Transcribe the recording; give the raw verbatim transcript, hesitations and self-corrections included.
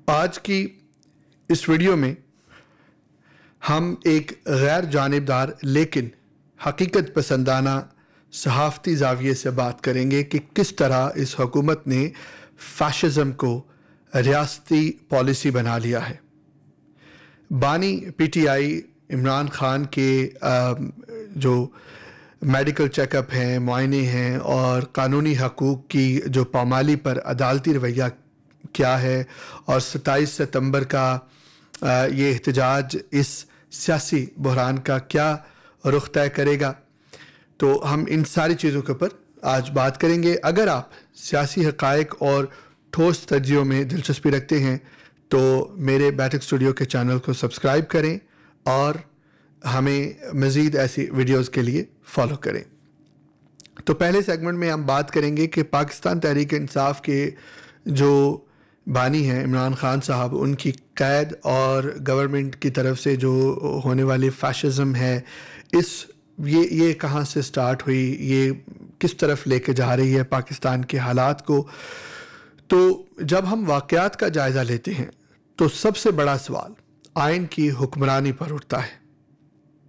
آج کی اس ویڈیو میں ہم ایک غیر جانبدار لیکن حقیقت پسندانہ صحافتی زاویے سے بات کریں گے کہ کس طرح اس حکومت نے فیشزم کو ریاستی پالیسی بنا لیا ہے۔ بانی P T I Imran Khan کے جو میڈیکل چیک اپ ہیں، معائنے ہیں اور قانونی حقوق کی جو پامالی پر عدالتی رویہ کیا ہے، اور ستائیس ستمبر کا یہ احتجاج اس سیاسی بحران کا کیا رخ طے کرے گا، تو ہم ان ساری چیزوں کے اوپر آج بات کریں گے۔ اگر آپ سیاسی حقائق اور ٹھوس تجزیوں میں دلچسپی رکھتے ہیں تو میرے بیٹھک اسٹوڈیو کے چینل کو سبسکرائب کریں اور ہمیں مزید ایسی ویڈیوز کے لیے فالو کریں۔ تو پہلے سیگمنٹ میں ہم بات کریں گے کہ پاکستان تحریک انصاف کے جو بانی ہیں عمران خان صاحب، ان کی قید اور گورنمنٹ کی طرف سے جو ہونے والی فیشزم ہے، اس یہ یہ کہاں سے سٹارٹ ہوئی، یہ کس طرف لے کے جا رہی ہے پاکستان کے حالات کو۔ تو جب ہم واقعات کا جائزہ لیتے ہیں تو سب سے بڑا سوال آئین کی حکمرانی پر اٹھتا ہے۔